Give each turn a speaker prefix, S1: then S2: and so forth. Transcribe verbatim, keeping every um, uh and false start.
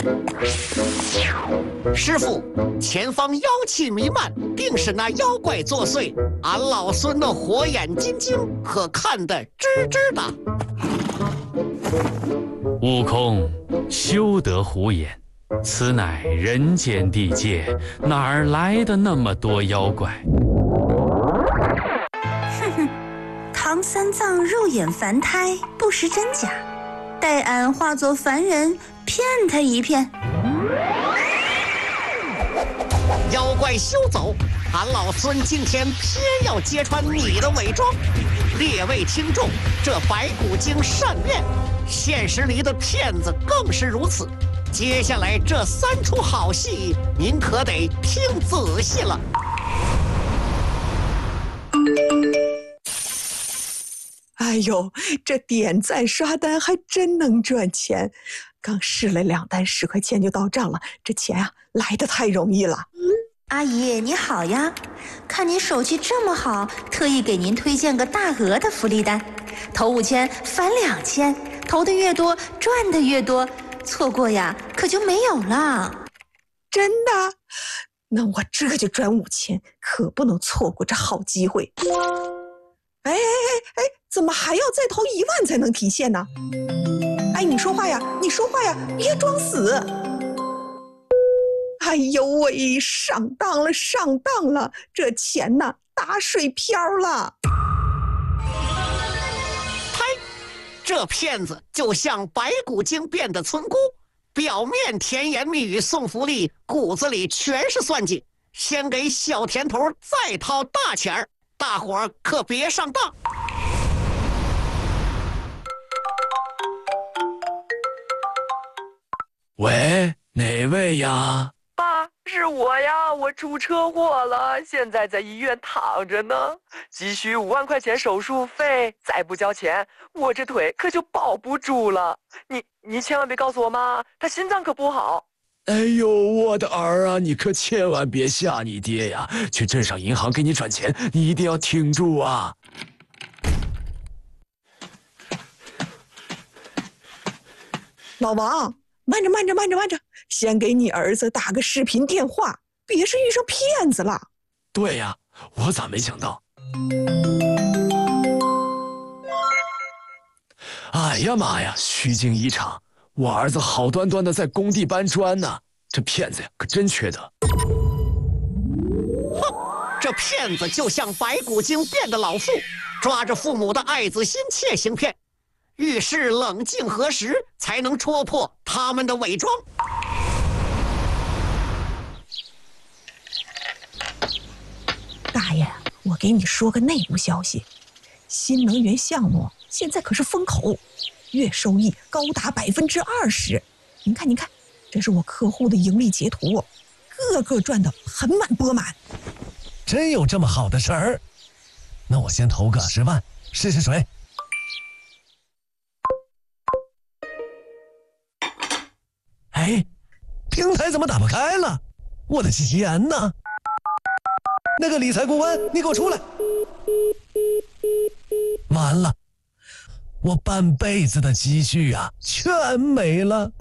S1: 师傅，前方妖气弥漫，定是那妖怪作祟。俺老孙的火眼金睛可看得支支的。
S2: 悟空，休得胡言，此乃人间地界，哪儿来的那么多妖怪？
S3: 哼哼，唐三藏肉眼凡胎，不识真假，待俺化作凡人，骗他一骗。
S1: 妖怪休走！俺老孙今天偏要揭穿你的伪装。列位听众，这白骨精善变，现实里的骗子更是如此。接下来这三出好戏，您可得听仔细了。
S4: 哎呦，这点赞刷单还真能赚钱！刚试了两单，十块钱就到账了，这钱啊来得太容易了。
S3: 阿姨你好呀，看您手气这么好，特意给您推荐个大额的福利单，投五千返两千，投的越多赚的越多，错过呀可就没有了。
S4: 真的？那我这就转五千，可不能错过这好机会。哎哎哎哎，怎么还要再投一万才能提现呢？哎，你说话呀，你说话呀，别装死！哎呦喂，上当了，上当了！这钱呢，打水漂了。
S1: 呸！这骗子就像白骨精变的村姑，表面甜言蜜语送福利，骨子里全是算计。先给小甜头，再掏大钱儿，大伙儿可别上当。
S5: 喂，哪位呀？
S6: 爸，是我呀，我出车祸了，现在在医院躺着呢，急需五万块钱手术费，再不交钱，我这腿可就保不住了。你你千万别告诉我妈，她心脏可不好。
S5: 哎呦，我的儿啊，你可千万别吓你爹呀！去镇上银行给你转钱，你一定要挺住啊！
S4: 老王，慢着慢着慢着慢着，先给你儿子打个视频电话，别是遇上骗子了。
S5: 对呀，我咋没想到？哎呀妈呀，虚惊一场！我儿子好端端的在工地搬砖呢，这骗子呀可真缺德。
S1: 哼，这骗子就像白骨精变的老妇，抓着父母的爱子心切行骗。遇事冷静核实，才能戳破他们的伪装。
S4: 大爷，我给你说个内部消息，新能源项目现在可是风口，月收益高达百分之二十。您看，您看，这是我客户的盈利截图，个个赚得盆满钵满。
S7: 真有这么好的事儿？那我先投个十万试试水。哎，平台怎么打不开了？我的钱呢？那个理财顾问，你给我出来！完了，我半辈子的积蓄啊，全没了。